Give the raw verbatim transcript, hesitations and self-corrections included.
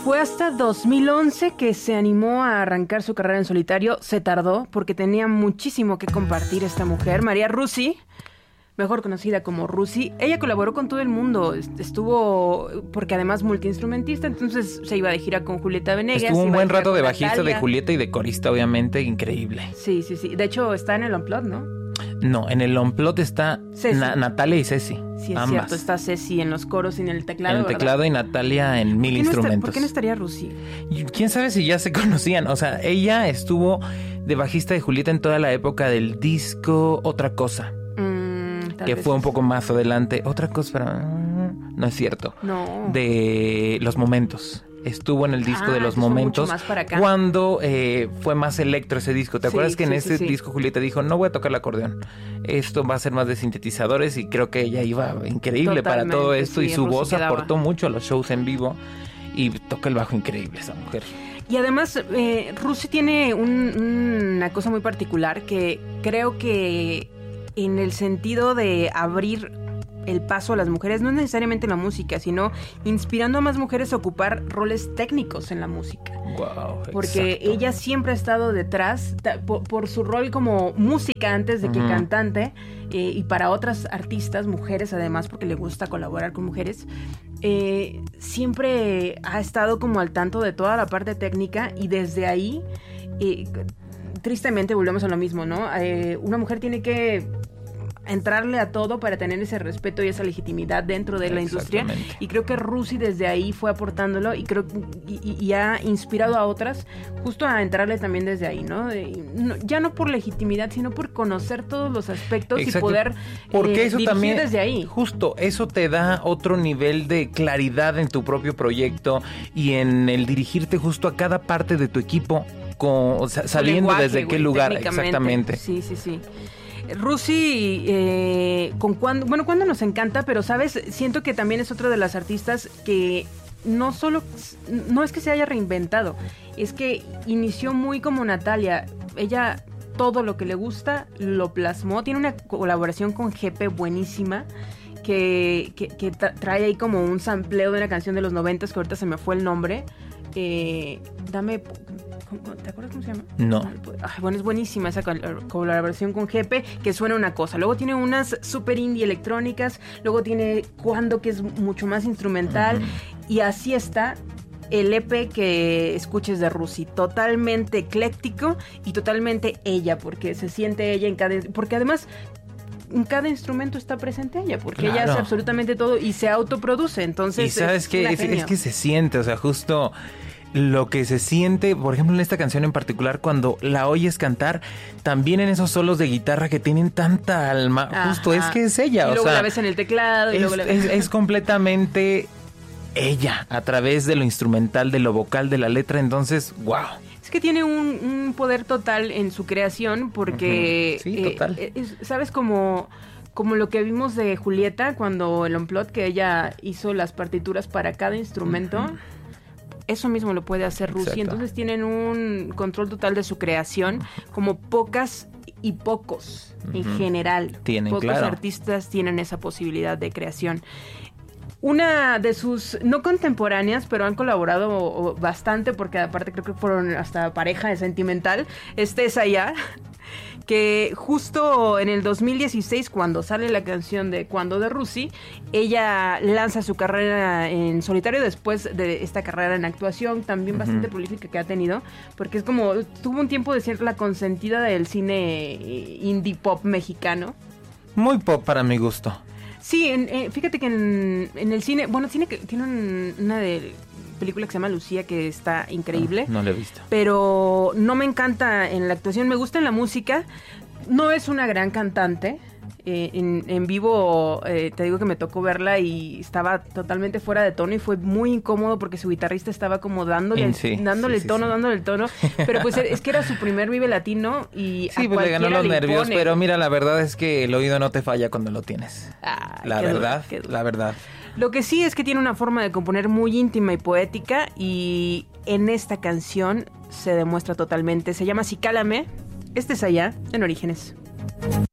Fue hasta dos mil once que se animó a arrancar su carrera en solitario. Se tardó porque tenía muchísimo que compartir esta mujer, María Rusi, mejor conocida como Rusi. Ella colaboró con todo el mundo, estuvo, porque además multiinstrumentista, entonces se iba de gira con Julieta Venegas. Estuvo un buen rato de bajista Natalia. de Julieta y de corista, obviamente, increíble. Sí, sí, sí. De hecho, está en el Unplugged, ¿no? No, en el Unplugged está Na- Natalia y Ceci. Sí, es ambas. cierto. Está Ceci en los coros y en el teclado, En el teclado, ¿verdad? y Natalia en mil ¿Por qué no instrumentos. está- ¿Por qué no estaría Rusi? Y quién sabe si ya se conocían. O sea, ella estuvo de bajista de Julieta en toda la época del disco Otra Cosa, Mm, tal que vez fue un sí. poco más adelante. Otra cosa, pero no es cierto. No. De Los Momentos. Estuvo en el disco Ah, de Los entonces fue Momentos mucho más para acá. cuando eh, fue más electro ese disco. ¿Te Sí, acuerdas que en sí, ese sí, sí. disco Julieta dijo, no voy a tocar el acordeón? Esto va a ser más de sintetizadores, y creo que ella iba increíble para todo Totalmente, esto, sí, y su Rusi voz quedaba. aportó mucho a los shows en vivo, y toca el bajo increíble esa mujer. Y además, eh, Rusi tiene un- una cosa muy particular que creo que en el sentido de abrir el paso a las mujeres, no es necesariamente en la música, sino inspirando a más mujeres a ocupar roles técnicos en la música. Wow, Porque exacto. ella siempre ha estado detrás ta- por, por su rol como música antes de que Ujú. cantante, eh, y para otras artistas, mujeres además, porque le gusta colaborar con mujeres, eh, siempre ha estado como al tanto de toda la parte técnica, y desde ahí, eh, tristemente volvemos a lo mismo, ¿no? Eh, una mujer tiene que entrarle a todo para tener ese respeto y esa legitimidad dentro de la industria, Exactamente. y creo que Rusi desde ahí fue aportándolo, y creo y, y- y ha inspirado a otras justo a entrarle también desde ahí, ¿no? De- no- ya no por legitimidad, sino por conocer todos los aspectos Exacto. y poder Porque eh, eso dirigir también, desde ahí. justo, eso te da otro nivel de claridad en tu propio proyecto y en el dirigirte justo a cada parte de tu equipo, con, o sea, Su sabiendo lenguaje, desde qué güey, lugar, técnicamente. exactamente. Sí, sí, sí. Rusi, eh, con cuando, bueno, cuando nos encanta, pero sabes, siento que también es otra de las artistas que no solo, no es que se haya reinventado, es que inició muy como Natalia. Ella todo lo que le gusta lo plasmó. Tiene una colaboración con G P buenísima, que, que, que tra- trae ahí como un sampleo de una canción de los noventas, que ahorita se me fue el nombre. Eh, dame... ¿Te acuerdas cómo se llama? No. Ay, bueno, es buenísima esa col- colaboración con G P, que suena una cosa. Luego tiene unas super indie electrónicas. Luego tiene Cuando, que es mucho más instrumental. Ujú. Y así está el E P que escuches de Rusi. Totalmente ecléctico y totalmente ella, porque se siente ella en cada... Porque además... en cada instrumento está presente ella, porque ella Claro. hace absolutamente todo y se autoproduce. Entonces, Y sabes es que una es, genio. es que se siente, o sea, justo lo que se siente, por ejemplo, en esta canción en particular, cuando la oyes cantar, también en esos solos de guitarra que tienen tanta alma, Ajá. justo es que es ella, Y o luego sea, la ves en el teclado y es, luego la ves... es- es completamente ella a través de lo instrumental, de lo vocal, de la letra. Entonces, wow. Es que tiene un, un poder total en su creación, porque... Ujú. Sí, eh, total. eh, es- ¿sabes? Como, como lo que vimos de Julieta cuando el Unplugged, que ella hizo las partituras para cada instrumento. Ujú. Eso mismo lo puede hacer Rusi. Exacto. Entonces tienen un control total de su creación, como pocas y pocos en Ujú. general. Tienen, Pocos claro. artistas tienen esa posibilidad de creación. Una de sus, no contemporáneas, pero han colaborado o- o bastante, porque aparte creo que fueron hasta pareja sentimental, es Tessa Ya, que justo en el dos mil dieciséis, cuando sale la canción de Cuando de Rusi, ella lanza su carrera en solitario después de esta carrera en actuación, también Ujú. bastante prolífica que ha tenido, porque es como, tuvo un tiempo de ser la consentida del cine indie pop mexicano. Muy pop para mi gusto. Sí, en, eh, fíjate que en, en el cine, bueno, cine que tiene un- una de película que se llama Lucía, que está increíble, No, no lo he visto. pero no me encanta en la actuación, me gusta en la música. No es una gran cantante. Eh, en, en vivo, eh, te digo que me tocó verla y estaba totalmente fuera de tono, y fue muy incómodo porque su guitarrista estaba como dándole, En sí, dándole sí, el sí, tono, sí. dándole el tono, pero pues es que era su primer Vive Latino y Sí, a pues le ganó cualquiera los le nervios, impone. pero mira, la verdad es que el oído no te falla cuando lo tienes. Ay, La qué duro, verdad, qué duro. la verdad. Lo que sí es que tiene una forma de componer muy íntima y poética, y en esta canción se demuestra totalmente. Se llama Cicálame. Este es Allá, en Orígenes.